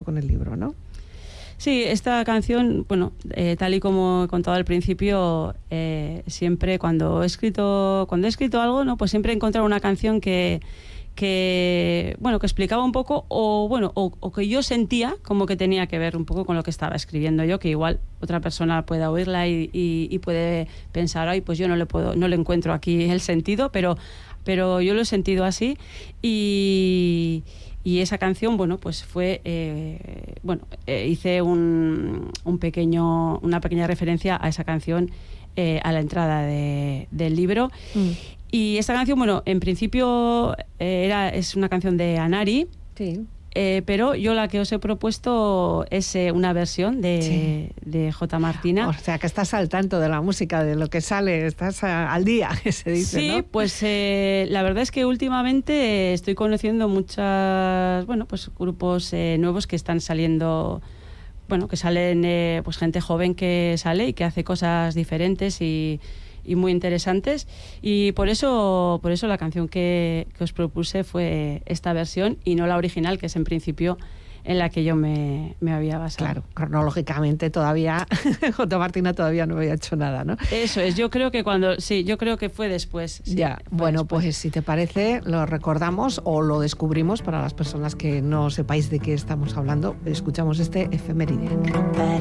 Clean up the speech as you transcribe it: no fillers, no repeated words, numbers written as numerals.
con el libro, ¿no? Sí, esta canción, bueno, tal y como he contado al principio, siempre cuando he escrito algo, ¿no? Pues siempre he encontrado una canción que explicaba un poco o que yo sentía como que tenía que ver un poco con lo que estaba escribiendo yo, que igual otra persona pueda oírla y puede pensar, ay, pues yo no le encuentro aquí el sentido, pero yo lo he sentido así y esa canción, bueno, pues fue, hice una pequeña referencia a esa canción a la entrada del libro. Y esta canción, bueno, en principio es una canción de Anari, sí. Pero yo la que os he propuesto es una versión de J. Martina. O sea, que estás al tanto de la música, de lo que sale, estás al día, que se dice, sí, ¿no? Pues la verdad es que últimamente estoy conociendo pues grupos nuevos que están saliendo, que salen pues gente joven que sale y que hace cosas diferentes y muy interesantes, y por eso la canción que os propuse fue esta versión y no la original, que es en principio en la que yo me había basado. Claro, cronológicamente todavía J. Martina todavía no había hecho nada, ¿no? Eso es, yo creo que fue después. Sí, ya, bueno, después. Pues si te parece, lo recordamos o lo descubrimos para las personas que no sepáis de qué estamos hablando. Escuchamos este efeméride.